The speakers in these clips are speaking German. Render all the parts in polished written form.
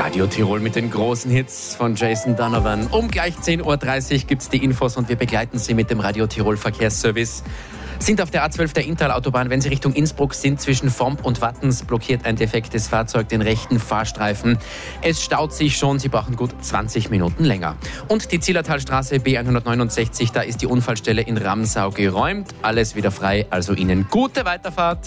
Radio Tirol mit den großen Hits von Jason Donovan. Um gleich 10.30 Uhr gibt es die Infos und wir begleiten Sie mit dem Radio Tirol Verkehrsservice. Sind auf der A12 der Inntal-Autobahn, wenn Sie Richtung Innsbruck sind, zwischen Vomp und Wattens, blockiert ein defektes Fahrzeug den rechten Fahrstreifen. Es staut sich schon, Sie brauchen gut 20 Minuten länger. Und die Zillertalstraße B169, da ist die Unfallstelle in Ramsau geräumt. Alles wieder frei, also Ihnen gute Weiterfahrt.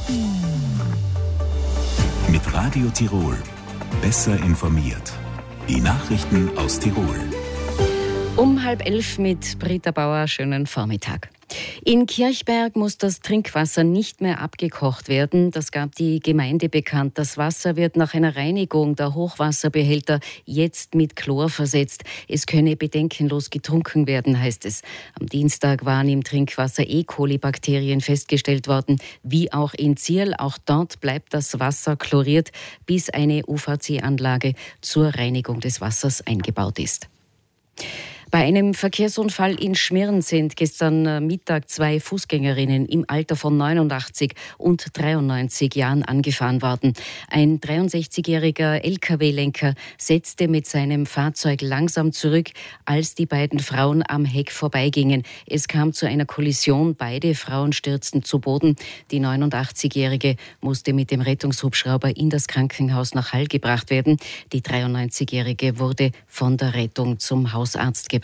Mit Radio Tirol. Besser informiert. Die Nachrichten aus Tirol. Um 10:30 mit Britta Bauer. Schönen Vormittag. In Kirchberg muss das Trinkwasser nicht mehr abgekocht werden. Das gab die Gemeinde bekannt. Das Wasser wird nach einer Reinigung der Hochwasserbehälter jetzt mit Chlor versetzt. Es könne bedenkenlos getrunken werden, heißt es. Am Dienstag waren im Trinkwasser E. coli-Bakterien festgestellt worden, wie auch in Zierl. Auch dort bleibt das Wasser chloriert, bis eine UVC-Anlage zur Reinigung des Wassers eingebaut ist. Bei einem Verkehrsunfall in Schmirn sind gestern Mittag 2 Fußgängerinnen im Alter von 89 und 93 Jahren angefahren worden. Ein 63-jähriger Lkw-Lenker setzte mit seinem Fahrzeug langsam zurück, als die beiden Frauen am Heck vorbeigingen. Es kam zu einer Kollision. Beide Frauen stürzten zu Boden. Die 89-jährige musste mit dem Rettungshubschrauber in das Krankenhaus nach Hall gebracht werden. Die 93-jährige wurde von der Rettung zum Hausarzt gebracht.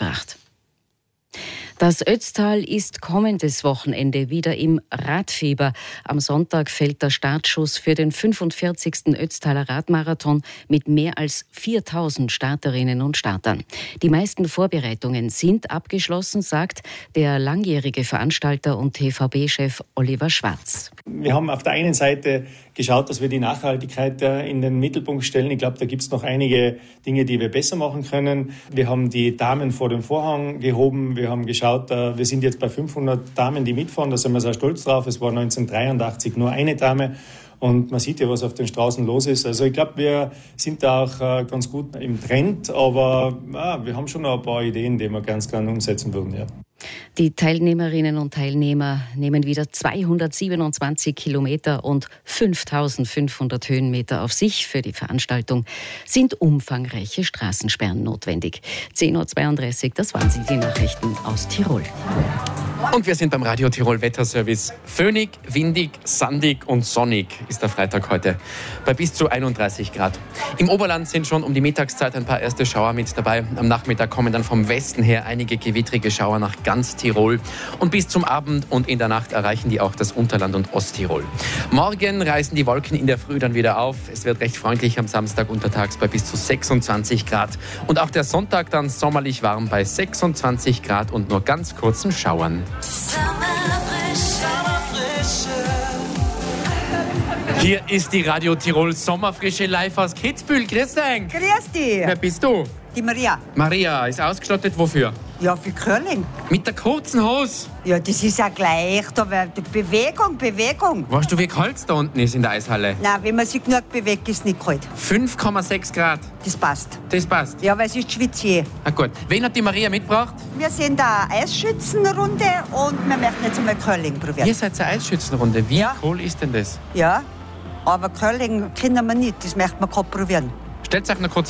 Das Ötztal ist kommendes Wochenende wieder im Radfieber. Am Sonntag fällt der Startschuss für den 45. Ötztaler Radmarathon mit mehr als 4000 Starterinnen und Startern. Die meisten Vorbereitungen sind abgeschlossen, sagt der langjährige Veranstalter und TVB-Chef Oliver Schwarz. Wir haben auf der einen Seite geschaut, dass wir die Nachhaltigkeit in den Mittelpunkt stellen. Ich glaube, da gibt es noch einige Dinge, die wir besser machen können. Wir haben die Damen vor dem Vorhang gehoben. Wir haben geschaut, wir sind jetzt bei 500 Damen, die mitfahren. Da sind wir sehr stolz drauf. Es war 1983 nur eine Dame. Und man sieht ja, was auf den Straßen los ist. Also ich glaube, wir sind da auch ganz gut im Trend. Aber wir haben schon noch ein paar Ideen, die wir ganz gerne umsetzen würden. Ja. Die Teilnehmerinnen und Teilnehmer nehmen wieder 227 Kilometer und 5500 Höhenmeter auf sich. Für die Veranstaltung sind umfangreiche Straßensperren notwendig. 10.32 Uhr, das waren sie, die Nachrichten aus Tirol. Und wir sind beim Radio Tirol Wetterservice. Föhnig, windig, sandig und sonnig ist der Freitag heute bei bis zu 31 Grad. Im Oberland sind schon um die Mittagszeit ein paar erste Schauer mit dabei. Am Nachmittag kommen dann vom Westen her einige gewittrige Schauer nach ganz Tirol. Und bis zum Abend und in der Nacht erreichen die auch das Unterland und Osttirol. Morgen reißen die Wolken in der Früh dann wieder auf. Es wird recht freundlich am Samstag untertags bei bis zu 26 Grad. Und auch der Sonntag dann sommerlich warm bei 26 Grad und nur ganz kurzen Schauern. Hier ist die Radio Tirol Sommerfrische live aus Kitzbühel. Grüß dich. Grüß dich. Wer bist du? Die Maria. Maria ist ausgestattet wofür? Ja, für Curling. Mit der kurzen Hose. Ja, das ist ja gleich. Da wird Bewegung. Weißt du, wie kalt es da unten ist in der Eishalle? Nein, wenn man sich genug bewegt, ist es nicht kalt. 5,6 Grad. Das passt. Das passt. Ja, weil es ist schwitzig. Na gut. Wen hat die Maria mitgebracht? Wir sind eine Eisschützenrunde und wir möchten jetzt einmal Curling probieren. Ihr seid eine Eisschützenrunde. Wie Ja. cool ist denn das? Ja, aber Curling kennen wir nicht. Das möchten wir gerade probieren. Stellt euch noch kurz